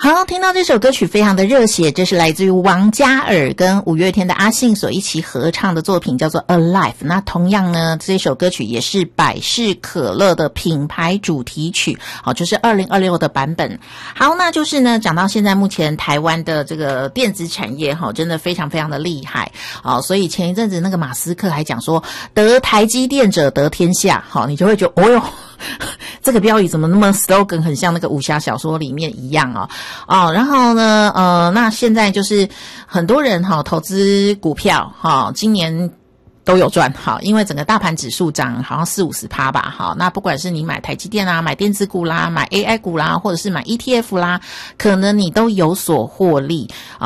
好，听到这首歌曲非常的热血，这是来自于王嘉尔跟五月天的阿信所一起合唱的作品，叫做 Alive。 那同样呢，这首歌曲也是百事可乐的品牌主题曲，好，就是2026的版本。好，那就是呢，讲到现在目前台湾的这个电子产业真的非常非常的厉害，好，所以前一阵子那个马斯克还讲说得台积电者得天下，好，你就会觉得哦哟，这个标语怎么那么 slogan 很像那个武侠小说里面一样然后呢那现在就是很多人投资股票今年都有赚，好，因为整个大盘指数涨好像40-50%吧，好，那不管是你买台积电啦，买电子股啦，买 AI 股啦，或者是买 ETF 啦，可能你都有所获利